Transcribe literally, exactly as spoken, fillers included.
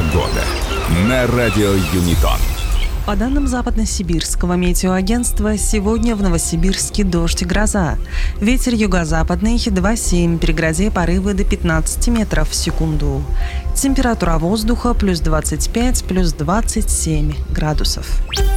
Погода на радио Юнитон. По данным Западно-Сибирского метеоагентства, сегодня в Новосибирске дождь и гроза. Ветер юго-западный два семь, при грозе порывы до пятнадцати метров в секунду. Температура воздуха плюс двадцать пять, плюс двадцать семь градусов.